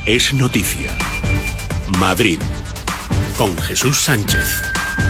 es noticia. Madrid, con Jesús Sánchez.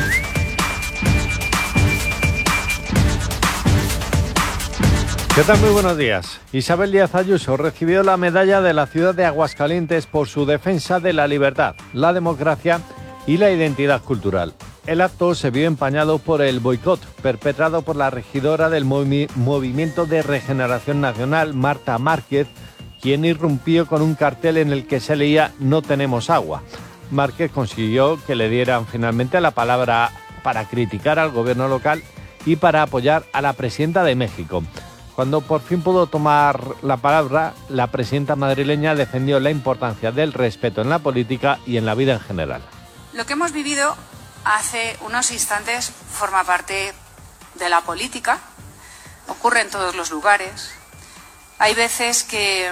¿Qué tal? Muy buenos días. Isabel Díaz Ayuso recibió la medalla de la ciudad de Aguascalientes por su defensa de la libertad, la democracia y la identidad cultural. El acto se vio empañado por el boicot perpetrado por la regidora del Movimiento de Regeneración Nacional, Marta Márquez, quien irrumpió con un cartel en el que se leía "No tenemos agua". Márquez consiguió que le dieran finalmente la palabra para criticar al gobierno local y para apoyar a la presidenta de México. Cuando por fin pudo tomar la palabra, la presidenta madrileña defendió la importancia del respeto en la política y en la vida en general. Lo que hemos vivido hace unos instantes forma parte de la política, ocurre en todos los lugares. Hay veces que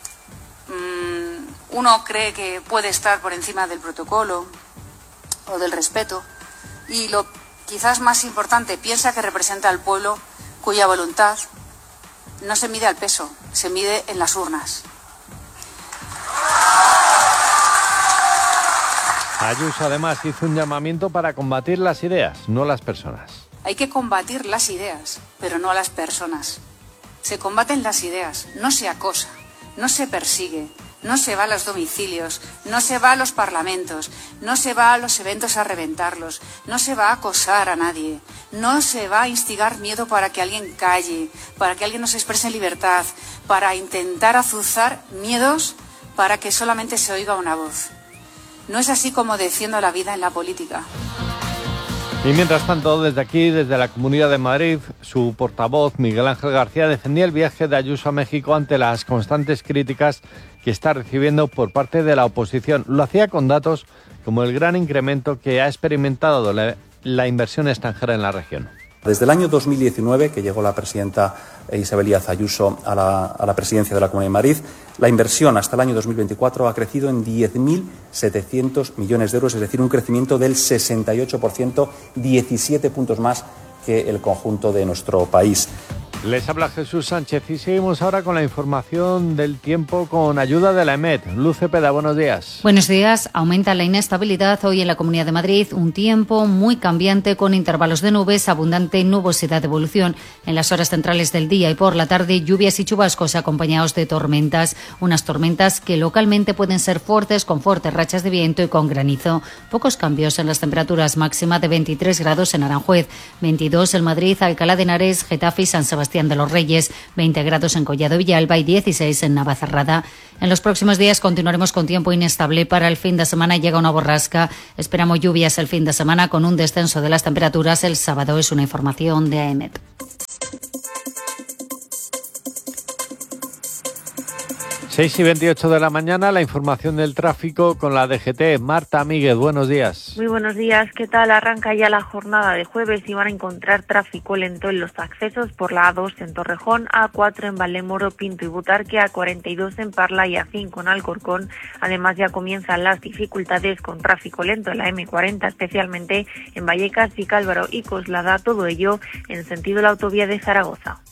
uno cree que puede estar por encima del protocolo o del respeto y lo quizás más importante, piensa que representa al pueblo cuya voluntad no se mide al peso, se mide en las urnas. Ayuso además hizo un llamamiento para combatir las ideas, no las personas. Hay que combatir las ideas, pero no a las personas. Se combaten las ideas, no se acosa, no se persigue, no se va a los domicilios, no se va a los parlamentos, no se va a los eventos a reventarlos, no se va a acosar a nadie, no se va a instigar miedo para que alguien calle, para que alguien no se exprese en libertad, para intentar azuzar miedos para que solamente se oiga una voz. No es así como defiendo la vida en la política. Y mientras tanto, desde aquí, desde la Comunidad de Madrid, su portavoz, Miguel Ángel García, defendía el viaje de Ayuso a México ante las constantes críticas que está recibiendo por parte de la oposición. Lo hacía con datos como el gran incremento que ha experimentado la inversión extranjera en la región. Desde el año 2019, que llegó la presidenta Isabel Díaz Ayuso a la presidencia de la Comunidad de Madrid, la inversión hasta el año 2024 ha crecido en 10.700 millones de euros, es decir, un crecimiento del 68%, 17 puntos más que el conjunto de nuestro país. Les habla Jesús Sánchez y seguimos ahora con la información del tiempo con ayuda de la EMET. Luz Cepeda, buenos días. Buenos días. Aumenta la inestabilidad hoy en la Comunidad de Madrid. Un tiempo muy cambiante con intervalos de nubes, abundante nubosidad de evolución. En las horas centrales del día y por la tarde, lluvias y chubascos acompañados de tormentas. Unas tormentas que localmente pueden ser fuertes, con fuertes rachas de viento y con granizo. Pocos cambios en las temperaturas, máxima de 23 grados en Aranjuez, 22 en Madrid, Alcalá de Henares, Getafe y San Sebastián de los Reyes, 20 grados en Collado Villalba y 16 en Navacerrada. En los próximos días continuaremos con tiempo inestable. Para el fin de semana llega una borrasca. Esperamos lluvias el fin de semana con un descenso de las temperaturas el sábado. Es una información de AEMET. 6:28 de la mañana, la información del tráfico con la DGT. Marta Míguez, buenos días. Muy buenos días, ¿qué tal? Arranca ya la jornada de jueves y van a encontrar tráfico lento en los accesos por la A2 en Torrejón, A4 en Valdemoro, Pinto y Butarque, A42 en Parla y A5 en Alcorcón. Además ya comienzan las dificultades con tráfico lento en la M40, especialmente en Vallecas, Vicálvaro y Coslada, todo ello en sentido de la autovía de Zaragoza.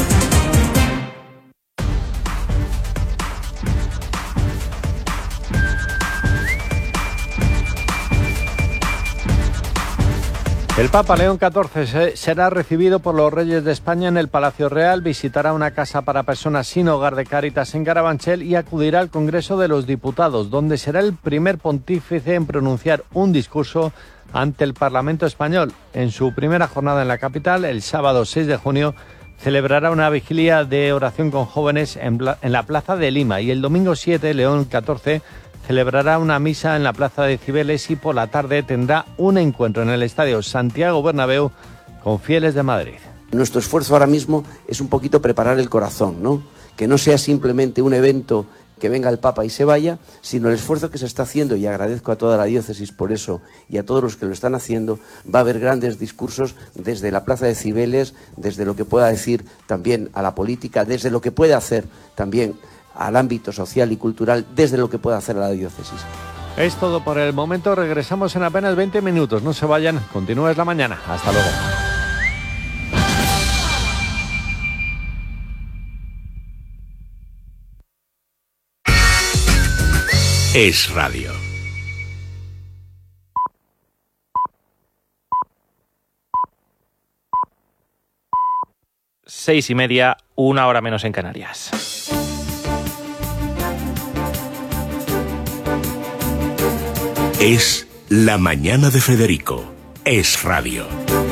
El Papa León XIV será recibido por los Reyes de España en el Palacio Real, visitará una casa para personas sin hogar de Cáritas en Carabanchel y acudirá al Congreso de los Diputados, donde será el primer pontífice en pronunciar un discurso ante el Parlamento español. En su primera jornada en la capital, el sábado 6 de junio, celebrará una vigilia de oración con jóvenes en la Plaza de Lima y el domingo 7, León XIV celebrará una misa en la Plaza de Cibeles y por la tarde tendrá un encuentro en el Estadio Santiago Bernabéu con fieles de Madrid. Nuestro esfuerzo ahora mismo es un poquito preparar el corazón, ¿no? Que no sea simplemente un evento que venga el Papa y se vaya, sino el esfuerzo que se está haciendo, y agradezco a toda la diócesis por eso y a todos los que lo están haciendo. Va a haber grandes discursos desde la Plaza de Cibeles, desde lo que pueda decir también a la política, desde lo que puede hacer también al ámbito social y cultural, desde lo que puede hacer a la diócesis. Es todo por el momento, regresamos en apenas 20 minutos, no se vayan, continúa la mañana, hasta luego. Es Radio. Seis y media, 1 hora menos en Canarias. Es La Mañana de Federico. Es Radio.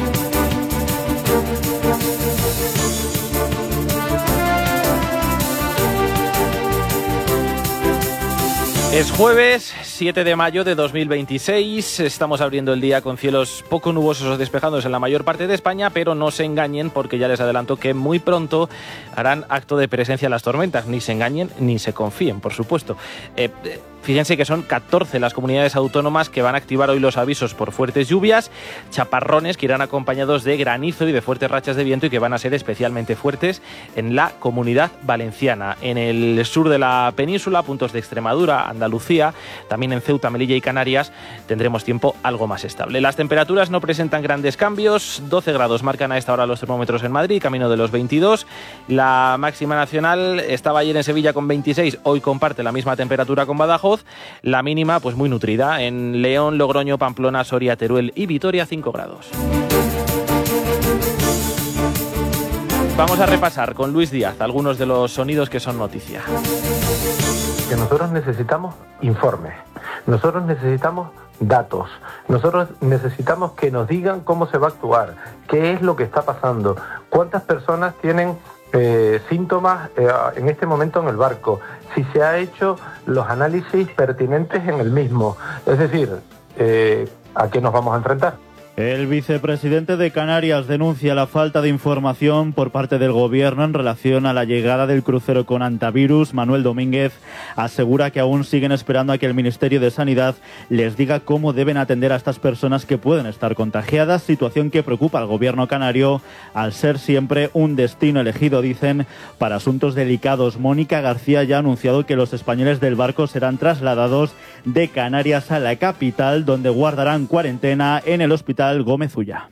Es jueves 7 de mayo de 2026, estamos abriendo el día con cielos poco nubosos o despejados en la mayor parte de España, pero no se engañen porque ya les adelanto que muy pronto harán acto de presencia las tormentas, ni se engañen ni se confíen, por supuesto. Fíjense que son 14 las comunidades autónomas que van a activar hoy los avisos por fuertes lluvias, chaparrones que irán acompañados de granizo y de fuertes rachas de viento y que van a ser especialmente fuertes en la Comunidad Valenciana. En el sur de la península, puntos de Extremadura, Andalucía, también en Ceuta, Melilla y Canarias, tendremos tiempo algo más estable. Las temperaturas no presentan grandes cambios, 12 grados marcan a esta hora los termómetros en Madrid, camino de los 22. La máxima nacional estaba ayer en Sevilla con 26, hoy comparte la misma temperatura con Badajoz. La mínima, pues muy nutrida, en León, Logroño, Pamplona, Soria, Teruel y Vitoria, 5 grados. Vamos a repasar con Luis Díaz algunos de los sonidos que son noticia. Que nosotros necesitamos informes, nosotros necesitamos datos, nosotros necesitamos que nos digan cómo se va a actuar, qué es lo que está pasando, cuántas personas tienen síntomas en este momento en el barco, si se ha hecho los análisis pertinentes en el mismo, es decir, ¿a qué nos vamos a enfrentar? El vicepresidente de Canarias denuncia la falta de información por parte del gobierno en relación a la llegada del crucero con antivirus. Manuel Domínguez asegura que aún siguen esperando a que el Ministerio de Sanidad les diga cómo deben atender a estas personas que pueden estar contagiadas, situación que preocupa al gobierno canario al ser siempre un destino elegido, dicen, para asuntos delicados. Mónica García ya ha anunciado que los españoles del barco serán trasladados de Canarias a la capital, donde guardarán cuarentena en el Hospital Gómez Ulla.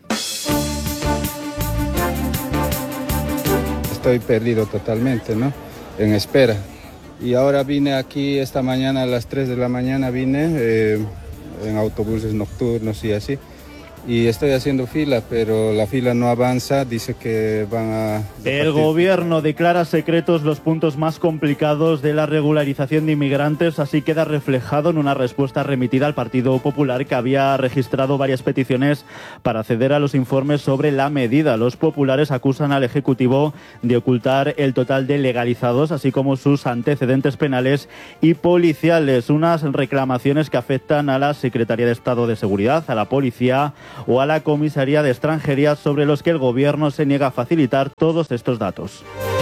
Estoy perdido totalmente, ¿no? En espera. Y ahora vine aquí esta mañana a las 3 de la mañana, vine en autobuses nocturnos y así. Y estoy haciendo fila, pero la fila no avanza, dice que van a... El gobierno declara secretos los puntos más complicados de la regularización de inmigrantes, así queda reflejado en una respuesta remitida al Partido Popular, que había registrado varias peticiones para acceder a los informes sobre la medida. Los populares acusan al Ejecutivo de ocultar el total de legalizados, así como sus antecedentes penales y policiales, unas reclamaciones que afectan a la Secretaría de Estado de Seguridad, a la Policía o a la Comisaría de Extranjería, sobre los que el gobierno se niega a facilitar todos estos datos.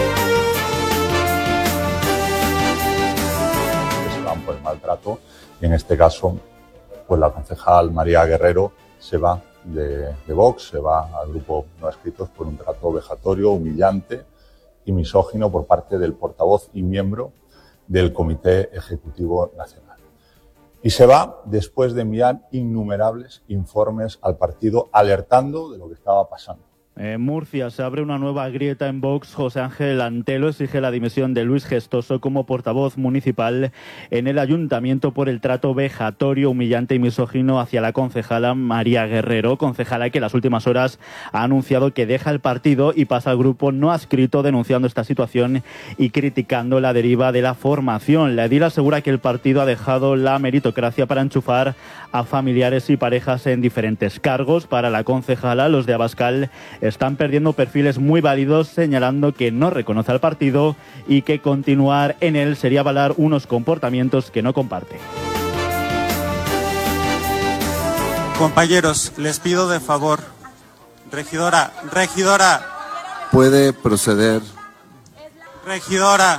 Se van por el maltrato y en este caso pues la concejal María Guerrero se va de Vox, se va al grupo No Adscritos por un trato vejatorio, humillante y misógino por parte del portavoz y miembro del Comité Ejecutivo Nacional. Y se va después de enviar innumerables informes al partido alertando de lo que estaba pasando. En Murcia se abre una nueva grieta en Vox. José Ángel Antelo exige la dimisión de Luis Gestoso como portavoz municipal en el ayuntamiento por el trato vejatorio, humillante y misógino hacia la concejala María Guerrero, concejala que en las últimas horas ha anunciado que deja el partido y pasa al grupo No Adscrito, denunciando esta situación y criticando la deriva de la formación. La edil asegura que el partido ha dejado la meritocracia para enchufar a familiares y parejas en diferentes cargos. Para la concejala, los de Abascal están perdiendo perfiles muy válidos, señalando que no reconoce al partido y que continuar en él sería avalar unos comportamientos que no comparte. Compañeros, les pido de favor, regidora. Puede proceder. Regidora.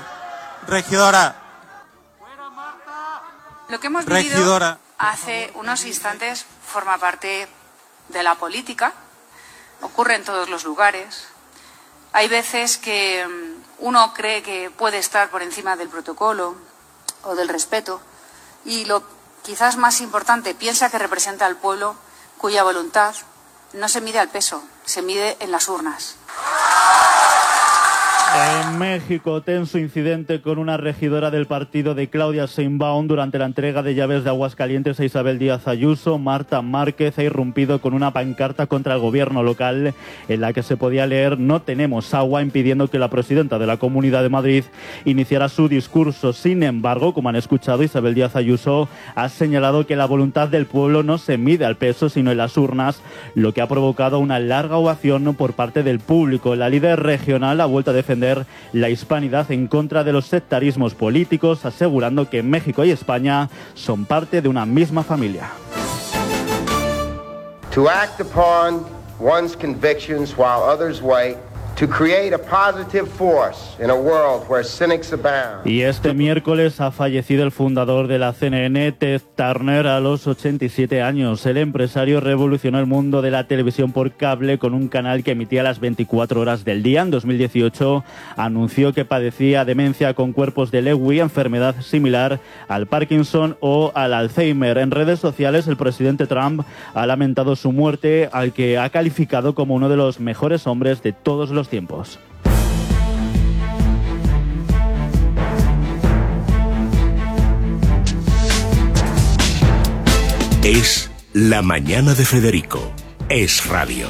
Lo que hemos vivido hace unos instantes forma parte de la política. Ocurre en todos los lugares. Hay veces que uno cree que puede estar por encima del protocolo o del respeto y lo quizás más importante, piensa que representa al pueblo, cuya voluntad no se mide al peso, se mide en las urnas. En México, tenso incidente con una regidora del partido de Claudia Sheinbaum durante la entrega de llaves de Aguascalientes a Isabel Díaz Ayuso. Marta Márquez ha irrumpido con una pancarta contra el gobierno local en la que se podía leer "No tenemos agua", impidiendo que la presidenta de la Comunidad de Madrid iniciara su discurso. Sin embargo, como han escuchado, Isabel Díaz Ayuso ha señalado que la voluntad del pueblo no se mide al peso, sino en las urnas, lo que ha provocado una larga ovación por parte del público. La líder regional ha vuelto a defender la hispanidad en contra de los sectarismos políticos, asegurando que México y España son parte de una misma familia. To act upon one's convictions while others wait. To create a positive force in a world where cynics abound. Y este miércoles ha fallecido el fundador de la CNN, Ted Turner, a los 87 años. El empresario revolucionó el mundo de la televisión por cable con un canal que emitía las 24 horas del día. En 2018 anunció que padecía demencia con cuerpos de Lewy, enfermedad similar al Parkinson o al Alzheimer. En redes sociales, el presidente Trump ha lamentado su muerte, al que ha calificado como uno de los mejores hombres de todos los tiempos. Es la mañana de Federico. Es radio.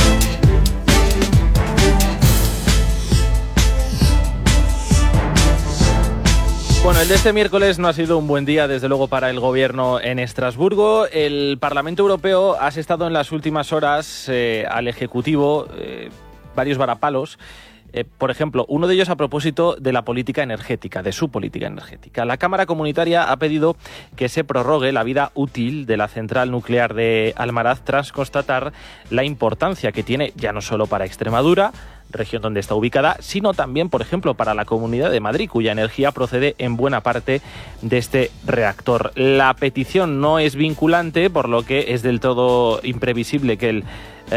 Bueno, el de este miércoles no ha sido un buen día, desde luego, para el gobierno en Estrasburgo. El Parlamento Europeo ha asestado en las últimas horas al Ejecutivo varios varapalos. Por ejemplo, uno de ellos a propósito de la política energética, de su política energética. La Cámara Comunitaria ha pedido que se prorrogue la vida útil de la central nuclear de Almaraz tras constatar la importancia que tiene ya no solo para Extremadura, región donde está ubicada, sino también, por ejemplo, para la Comunidad de Madrid, cuya energía procede en buena parte de este reactor. La petición no es vinculante, por lo que es del todo imprevisible que el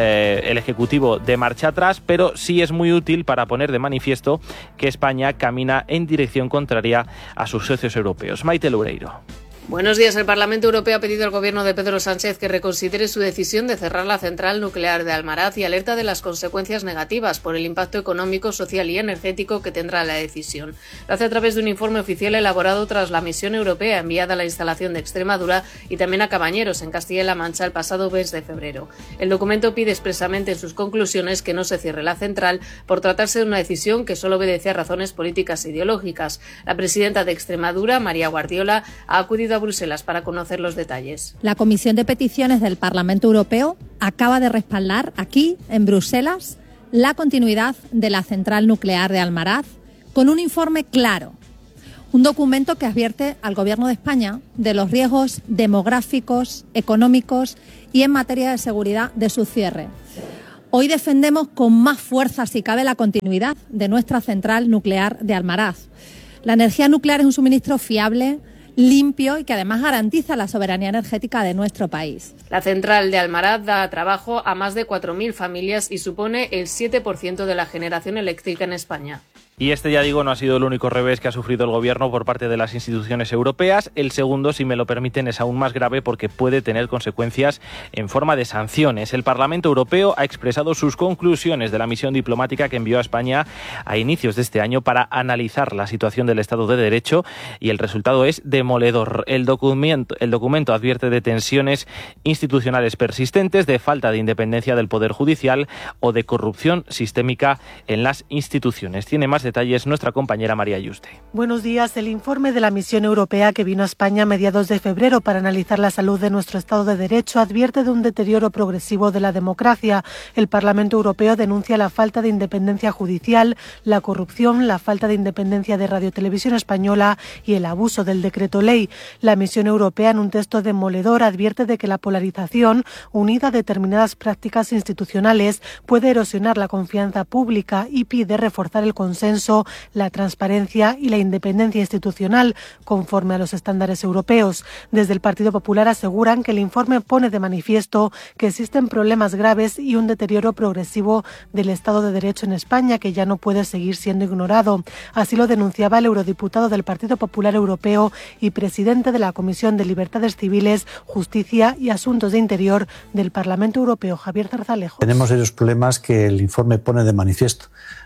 Ejecutivo dé marcha atrás, pero sí es muy útil para poner de manifiesto que España camina en dirección contraria a sus socios europeos. Maite Loureiro. Buenos días. El Parlamento Europeo ha pedido al gobierno de Pedro Sánchez que reconsidere su decisión de cerrar la central nuclear de Almaraz y alerta de las consecuencias negativas por el impacto económico, social y energético que tendrá la decisión. Lo hace a través de un informe oficial elaborado tras la misión europea enviada a la instalación de Extremadura y también a Cabañeros, en Castilla y La Mancha, el pasado mes de febrero. El documento pide expresamente en sus conclusiones que no se cierre la central por tratarse de una decisión que solo obedece a razones políticas e ideológicas. La presidenta de Extremadura, María Guardiola, ha acudido a Bruselas para conocer los detalles. La Comisión de Peticiones del Parlamento Europeo acaba de respaldar aquí, en Bruselas, la continuidad de la central nuclear de Almaraz con un informe claro, un documento que advierte al Gobierno de España de los riesgos demográficos, económicos y en materia de seguridad de su cierre. Hoy defendemos con más fuerza, si cabe, la continuidad de nuestra central nuclear de Almaraz. La energía nuclear es un suministro fiable, limpio y que además garantiza la soberanía energética de nuestro país. La central de Almaraz da trabajo a más de 4.000 familias y supone el 7% de la generación eléctrica en España. Y este, ya digo, no ha sido el único revés que ha sufrido el gobierno por parte de las instituciones europeas. El segundo, si me lo permiten, es aún más grave porque puede tener consecuencias en forma de sanciones. El Parlamento Europeo ha expresado sus conclusiones de la misión diplomática que envió a España a inicios de este año para analizar la situación del Estado de Derecho y el resultado es demoledor. El documento advierte de tensiones institucionales persistentes, de falta de independencia del Poder Judicial o de corrupción sistémica en las instituciones. Tiene más detalles nuestra compañera María Yuste. Buenos días. El informe de la misión europea que vino a España a mediados de febrero para analizar la salud de nuestro Estado de Derecho advierte de un deterioro progresivo de la democracia. El Parlamento Europeo denuncia la falta de independencia judicial, la corrupción, la falta de independencia de Radio Televisión Española y el abuso del decreto ley. La misión europea, en un texto demoledor, advierte de que la polarización, unida a determinadas prácticas institucionales, puede erosionar la confianza pública y pide reforzar el consenso, la transparencia y la independencia institucional conforme a los estándares europeos. Desde el Partido Popular aseguran que el informe pone de manifiesto que existen problemas graves y un deterioro progresivo del Estado de Derecho en España que ya no puede seguir siendo ignorado. Así lo denunciaba el eurodiputado del Partido Popular Europeo y presidente de la Comisión de Libertades Civiles, Justicia y Asuntos de Interior del Parlamento Europeo, Javier Zarzalejo. Tenemos serios problemas que el informe pone de manifiesto.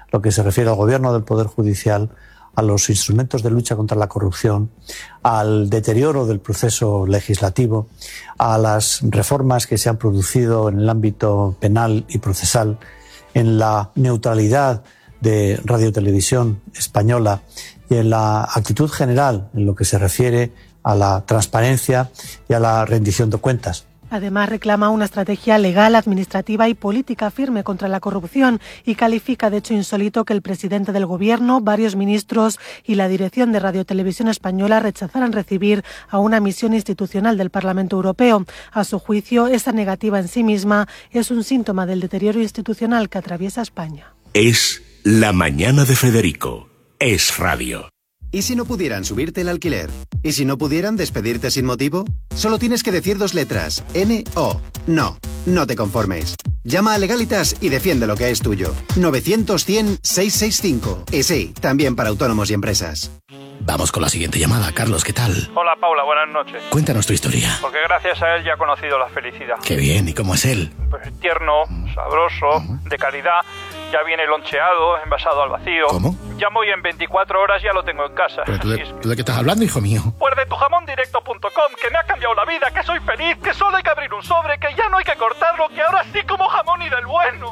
lo que se refiere al gobierno del Poder Judicial, a los instrumentos de lucha contra la corrupción, al deterioro del proceso legislativo, a las reformas que se han producido en el ámbito penal y procesal, en la neutralidad de Radio Televisión Española y en la actitud general en lo que se refiere a la transparencia y a la rendición de cuentas. Además, reclama una estrategia legal, administrativa y política firme contra la corrupción y califica de hecho insólito que el presidente del Gobierno, varios ministros y la dirección de Radio Televisión Española rechazaran recibir a una misión institucional del Parlamento Europeo. A su juicio, esa negativa en sí misma es un síntoma del deterioro institucional que atraviesa España. Es La Mañana de Federico. Es Radio. ¿Y si no pudieran subirte el alquiler? ¿Y si no pudieran despedirte sin motivo? Solo tienes que decir 2 letras. N-O. No, no te conformes. Llama a Legalitas y defiende lo que es tuyo. 900-100-665. Y sí, también para autónomos y empresas. Vamos con la siguiente llamada. Carlos, ¿qué tal? Hola, Paula, buenas noches. Cuéntanos tu historia. Porque gracias a él ya he conocido la felicidad. Qué bien, ¿y cómo es él? Pues tierno, sabroso, de calidad. Ya viene loncheado, envasado al vacío. ¿Cómo? Llamo y en 24 horas ya lo tengo en casa. ¿Pero tú de qué estás hablando, hijo mío? Pues de tujamondirecto.com, que me ha cambiado la vida, que soy feliz, que solo hay que abrir un sobre, que ya no hay que cortarlo, que ahora sí como jamón y del bueno.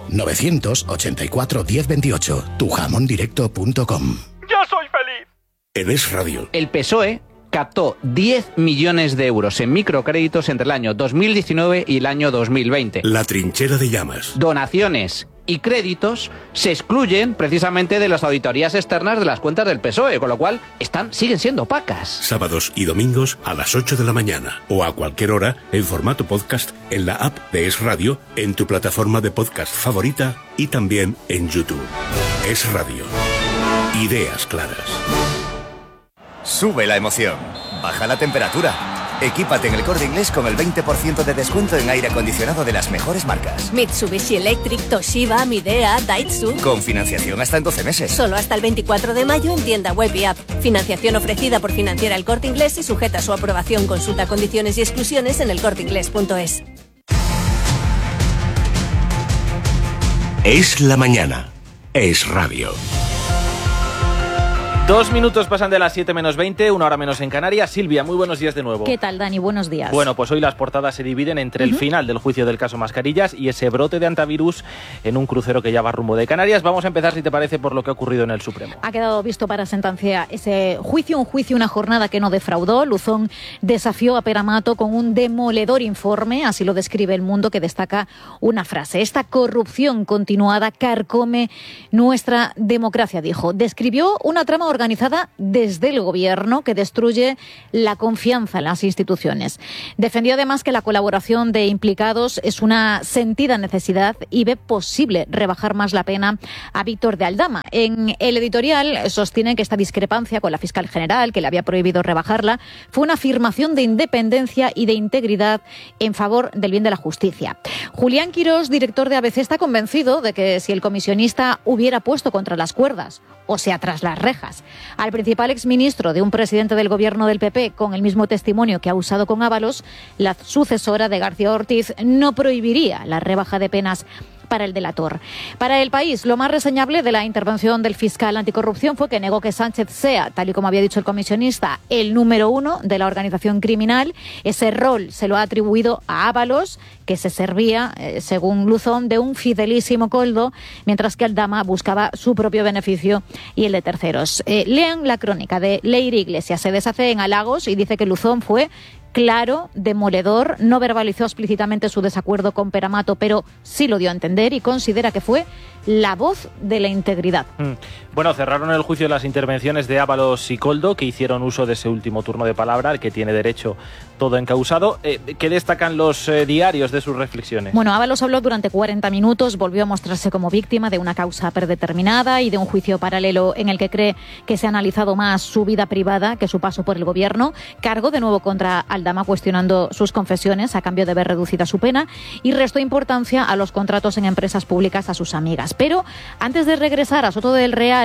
984-1028, tujamondirecto.com. ¡Yo soy feliz! En Es Radio. El PSOE captó 10 millones de euros en microcréditos entre el año 2019 y el año 2020. La trinchera de llamas. Donaciones y créditos se excluyen precisamente de las auditorías externas de las cuentas del PSOE, con lo cual siguen siendo opacas. Sábados y domingos a las 8 de la mañana o a cualquier hora en formato podcast en la app de Es Radio, en tu plataforma de podcast favorita y también en YouTube. Es Radio. Ideas claras. Sube la emoción, baja la temperatura. Equípate en El Corte Inglés con el 20% de descuento en aire acondicionado de las mejores marcas. Mitsubishi Electric, Toshiba, Midea, Daitsu. Con financiación hasta en 12 meses. Solo hasta el 24 de mayo en tienda web y app. Financiación ofrecida por Financiera El Corte Inglés y sujeta a su aprobación. Consulta condiciones y exclusiones en elcorteinglés.es. Es la mañana. Es Radio. 2 minutos pasan de las 7 menos 20, 1 hora menos en Canarias. Silvia, muy buenos días de nuevo. ¿Qué tal, Dani? Buenos días. Bueno, pues hoy las portadas se dividen entre el final del juicio del caso Mascarillas y ese brote de antivirus en un crucero que ya va rumbo de Canarias. Vamos a empezar, si te parece, por lo que ha ocurrido en el Supremo. Ha quedado visto para sentencia ese juicio, una jornada que no defraudó. Luzón desafió a Pere-Mato con un demoledor informe, así lo describe El Mundo, que destaca una frase. Esta corrupción continuada carcome nuestra democracia, dijo. Describió una trama organizada desde el gobierno que destruye la confianza en las instituciones. Defendió además que la colaboración de implicados es una sentida necesidad y ve posible rebajar más la pena a Víctor de Aldama. En el editorial sostienen que esta discrepancia con la fiscal general, que le había prohibido rebajarla, fue una afirmación de independencia y de integridad en favor del bien de la justicia. Julián Quirós, director de ABC, está convencido de que si el comisionista hubiera puesto contra las cuerdas, o sea, tras las rejas, al principal exministro de un presidente del gobierno del PP con el mismo testimonio que ha usado con Ábalos, la sucesora de García Ortiz no prohibiría la rebaja de penas para el delator. Para El País, lo más reseñable de la intervención del fiscal anticorrupción fue que negó que Sánchez sea, tal y como había dicho el comisionista, el número 1 de la organización criminal. Ese rol se lo ha atribuido a Ábalos, que se servía, según Luzón, de un fidelísimo coldo, mientras que Aldama buscaba su propio beneficio y el de terceros. Lean la crónica de Leir Iglesias. Se deshace en halagos y dice que Luzón fue claro, demoledor, no verbalizó explícitamente su desacuerdo con Pere-Mato, pero sí lo dio a entender y considera que fue la voz de la integridad. Bueno, cerraron el juicio las intervenciones de Ábalos y Coldo, que hicieron uso de ese último turno de palabra, al que tiene derecho todo encausado. ¿Qué destacan los diarios de sus reflexiones? Bueno, Ábalos habló durante 40 minutos, volvió a mostrarse como víctima de una causa predeterminada y de un juicio paralelo en el que cree que se ha analizado más su vida privada que su paso por el gobierno. Cargó de nuevo contra Aldama, cuestionando sus confesiones a cambio de ver reducida su pena, y restó importancia a los contratos en empresas públicas a sus amigas. Pero antes de regresar a Soto del Real,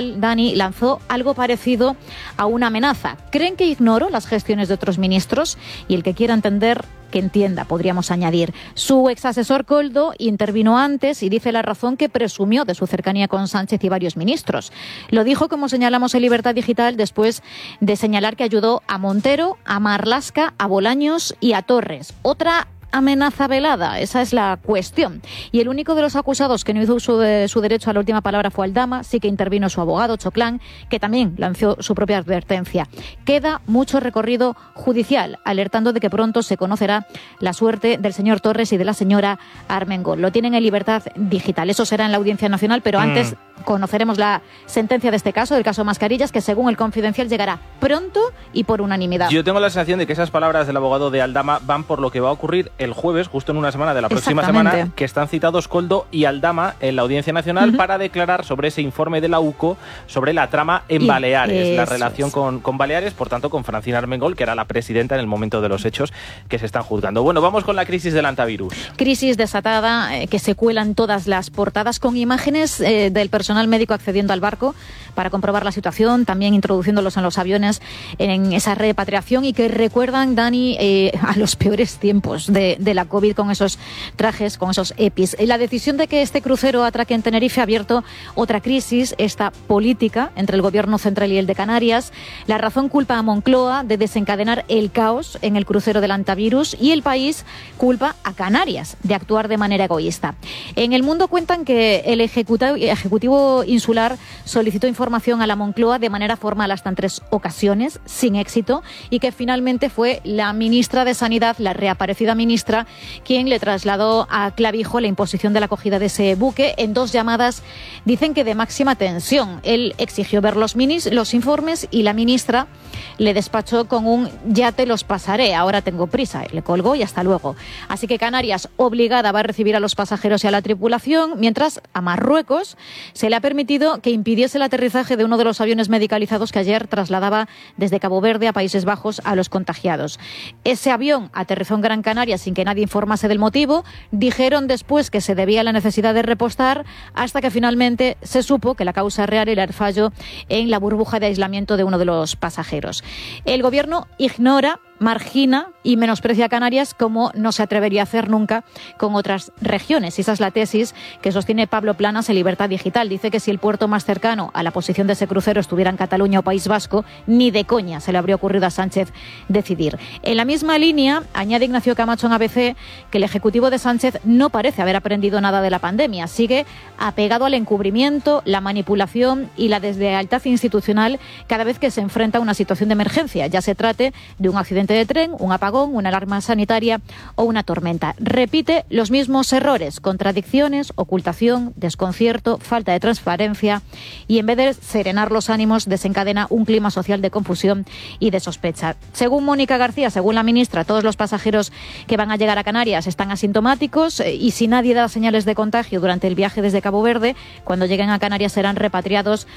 Digital, Dani, lanzó algo parecido a una amenaza. ¿Creen que ignoro las gestiones de otros ministros? Y el que quiera entender, que entienda, podríamos añadir. Su exasesor Koldo intervino antes y dice la razón que presumió de su cercanía con Sánchez y varios ministros. Lo dijo, como señalamos en Libertad Digital, después de señalar que ayudó a Montero, a Marlaska, a Bolaños y a Torres. Otra amenaza velada, esa es la cuestión. Y el único de los acusados que no hizo uso de su derecho a la última palabra fue Aldama. Sí que intervino su abogado, Choclán, que también lanzó su propia advertencia. Queda mucho recorrido judicial, alertando de que pronto se conocerá la suerte del señor Torres y de la señora Armengol. Lo tienen en Libertad Digital. Eso será en la Audiencia Nacional, pero antes conoceremos la sentencia de este caso, del caso Mascarillas, que según el Confidencial llegará pronto y por unanimidad. Yo tengo la sensación de que esas palabras del abogado de Aldama van por lo que va a ocurrir el jueves, justo en una semana de la próxima semana, que están citados Koldo y Aldama en la Audiencia Nacional para declarar sobre ese informe de la UCO sobre la trama en Baleares, la relación con Baleares, por tanto con Francina Armengol, que era la presidenta en el momento de los hechos que se están juzgando. Bueno, vamos con la crisis del antivirus. Crisis desatada que se cuelan todas las portadas con imágenes del personal médico accediendo al barco para comprobar la situación, también introduciéndolos en los aviones en esa repatriación y que recuerdan, Dani, a los peores tiempos de la COVID con esos trajes, con esos EPIs. La decisión de que este crucero atraque en Tenerife ha abierto otra crisis, esta política entre el gobierno central y el de Canarias. La razón culpa a Moncloa de desencadenar el caos en el crucero del antivirus y el país culpa a Canarias de actuar de manera egoísta. En El Mundo cuentan que el Ejecutivo Insular solicitó información a la Moncloa de manera formal hasta en 3 ocasiones, sin éxito, y que finalmente fue la ministra de Sanidad, la reaparecida ministra, quien le trasladó a Clavijo la imposición de la acogida de ese buque en 2 llamadas, dicen que de máxima tensión. Él exigió ver los informes y la ministra le despachó con un "ya te los pasaré, ahora tengo prisa", le colgó y hasta luego. Así que Canarias, obligada, va a recibir a los pasajeros y a la tripulación, mientras a Marruecos se le ha permitido que impidiese el aterrizaje de uno de los aviones medicalizados que ayer trasladaba desde Cabo Verde a Países Bajos a los contagiados. Ese avión aterrizó en Gran Canaria sin que nadie informase del motivo. Dijeron después que se debía a la necesidad de repostar, hasta que finalmente se supo que la causa real era el fallo en la burbuja de aislamiento de uno de los pasajeros. El gobierno ignora, margina y menosprecia a Canarias como no se atrevería a hacer nunca con otras regiones. Y esa es la tesis que sostiene Pablo Planas en Libertad Digital. Dice que si el puerto más cercano a la posición de ese crucero estuviera en Cataluña o País Vasco, ni de coña se le habría ocurrido a Sánchez decidir. En la misma línea, añade Ignacio Camacho en ABC, que el Ejecutivo de Sánchez no parece haber aprendido nada de la pandemia. Sigue apegado al encubrimiento, la manipulación y la deslealtad institucional cada vez que se enfrenta a una situación de emergencia, ya se trate de un accidente de tren, un apagón, una alarma sanitaria o una tormenta. Repite los mismos errores, contradicciones, ocultación, desconcierto, falta de transparencia y en vez de serenar los ánimos desencadena un clima social de confusión y de sospecha. Según Mónica García, según la ministra, todos los pasajeros que van a llegar a Canarias están asintomáticos y si nadie da señales de contagio durante el viaje desde Cabo Verde, cuando lleguen a Canarias serán repatriados